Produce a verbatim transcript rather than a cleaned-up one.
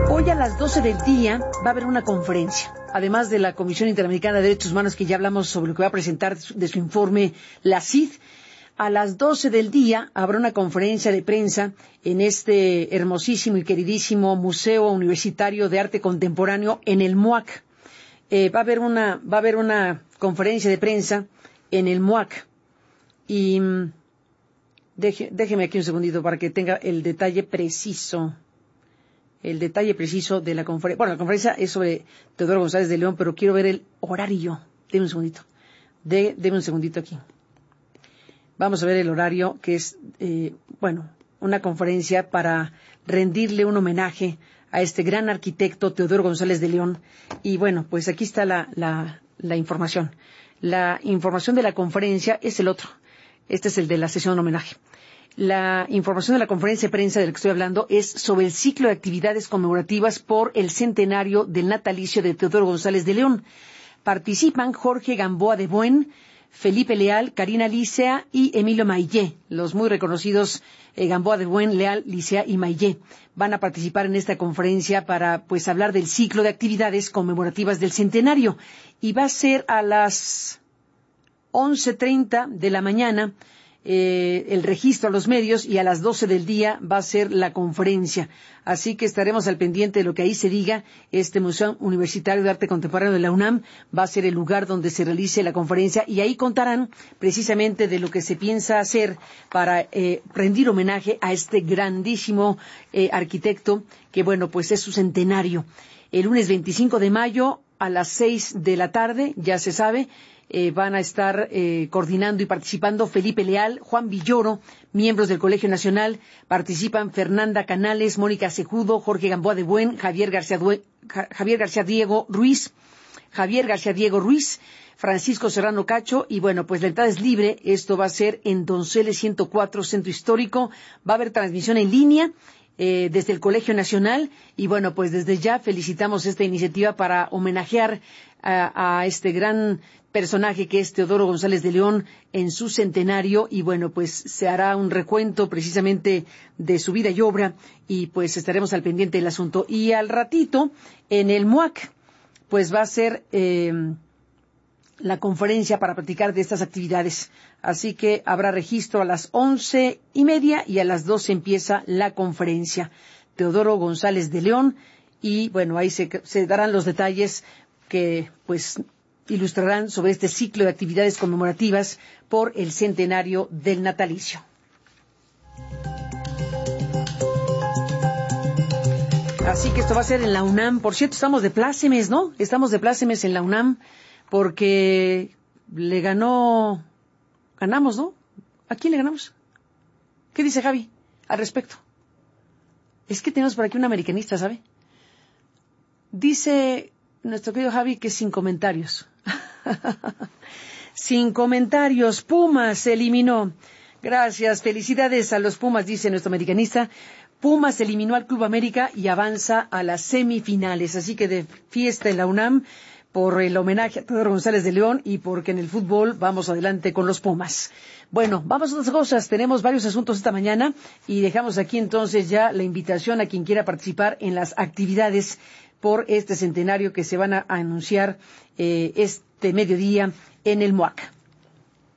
Hoy a las doce del día va a haber una conferencia, además de la Comisión Interamericana de Derechos Humanos, que ya hablamos sobre lo que va a presentar de su informe la C I D. A las doce del día habrá una conferencia de prensa en este hermosísimo y queridísimo Museo Universitario de Arte Contemporáneo en el M U A C. Eh, va a haber una, va a haber una conferencia de prensa en el M U A C. Y deje, déjeme aquí un segundito para que tenga el detalle preciso. El detalle preciso de la conferencia. Bueno, la conferencia es sobre Teodoro González de León, pero quiero ver el horario. Deme un segundito. De, deme un segundito aquí. Vamos a ver el horario, que es, eh, bueno, una conferencia para rendirle un homenaje a este gran arquitecto Teodoro González de León. Y bueno, pues aquí está la, la, la información. La información de la conferencia es el otro. Este es el de la sesión de homenaje. La información de la conferencia de prensa de la que estoy hablando es sobre el ciclo de actividades conmemorativas por el centenario del natalicio de Teodoro González de León. Participan Jorge Gamboa de Buen, Felipe Leal, Karina Licea y Emilio Maillé. Los muy reconocidos eh, Gamboa de Buen, Leal, Licea y Maillé van a participar en esta conferencia para pues hablar del ciclo de actividades conmemorativas del centenario. Y va a ser a las once treinta de la mañana eh, el registro a los medios, y a las doce del día va a ser la conferencia. Así que estaremos al pendiente de lo que ahí se diga. Este Museo Universitario de Arte Contemporáneo de la UNAM va a ser el lugar donde se realice la conferencia, y ahí contarán precisamente de lo que se piensa hacer para eh, rendir homenaje a este grandísimo eh, arquitecto, que bueno, pues es su centenario. El lunes veinticinco de mayo a las seis de la tarde, ya se sabe, Eh, van a estar eh, coordinando y participando Felipe Leal, Juan Villoro, miembros del Colegio Nacional. Participan Fernanda Canales, Mónica Cejudo, Jorge Gamboa de Buen, Javier García, Due Javier García Diego Ruiz, Javier García Diego Ruiz, Francisco Serrano Cacho. Y bueno, pues la entrada es libre. Esto va a ser en Donceles ciento cuatro, Centro Histórico. Va a haber transmisión en línea Eh, desde el Colegio Nacional. Y bueno, pues desde ya felicitamos esta iniciativa para homenajear a, a este gran personaje que es Teodoro González de León en su centenario. Y bueno, pues se hará un recuento precisamente de su vida y obra, y pues estaremos al pendiente del asunto. Y al ratito, en el M U A C, pues va a ser eh, la conferencia para platicar de estas actividades. Así que habrá registro a las once y media, y a las doce empieza la conferencia. Teodoro González de León. Y bueno, ahí se, se darán los detalles que pues ilustrarán sobre este ciclo de actividades conmemorativas por el centenario del natalicio. Así que esto va a ser en la UNAM. Por cierto, estamos de plácemes, ¿no? Estamos de plácemes en la UNAM porque le ganó, ganamos, ¿no? ¿A quién le ganamos? ¿Qué dice Javi al respecto? Es que tenemos por aquí un americanista, ¿sabe? Dice nuestro querido Javi que sin comentarios. Sin comentarios. Pumas se eliminó. Gracias, felicidades a los Pumas, dice nuestro americanista. Pumas eliminó al Club América y avanza a las semifinales. Así que de fiesta en la UNAM por el homenaje a Teodoro González de León, y porque en el fútbol vamos adelante con los Pumas. Bueno, vamos a otras cosas. Tenemos varios asuntos esta mañana, y dejamos aquí entonces ya la invitación a quien quiera participar en las actividades por este centenario que se van a anunciar eh, este mediodía en el M U A C.